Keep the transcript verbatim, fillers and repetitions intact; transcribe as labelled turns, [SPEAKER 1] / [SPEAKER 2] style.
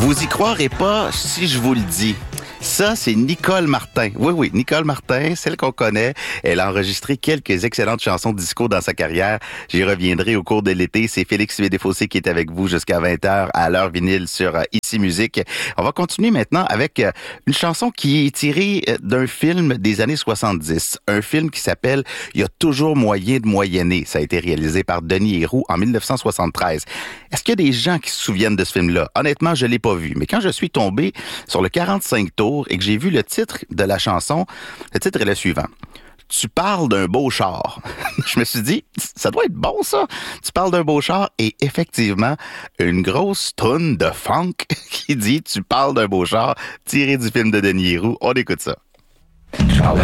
[SPEAKER 1] Vous y croirez pas si je vous le dis. Ça, c'est Nicole Martin. Oui, oui, Nicole Martin, celle qu'on connaît. Elle a enregistré quelques excellentes chansons disco dans sa carrière. J'y reviendrai au cours de l'été. C'est Félix Desfossés qui est avec vous jusqu'à vingt heures à l'heure vinyle sur euh, Ici Musique. On va continuer maintenant avec euh, une chanson qui est tirée euh, d'un film des années soixante-dix. Un film qui s'appelle « Il y a toujours moyen de moyenner ». Ça a été réalisé par Denis Héroux en dix-neuf cent soixante-treize. Est-ce qu'il y a des gens qui se souviennent de ce film-là? Honnêtement, je l'ai pas vu. Mais quand je suis tombé sur le quarante-cinq tours et que j'ai vu le titre de la chanson, le titre est le suivant. Tu parles d'un beau char. Je me suis dit, ça doit être bon, ça. Tu parles d'un beau char et effectivement, une grosse toune de funk qui dit tu parles d'un beau char tiré du film de Denis Héroux. On écoute ça.
[SPEAKER 2] Je parle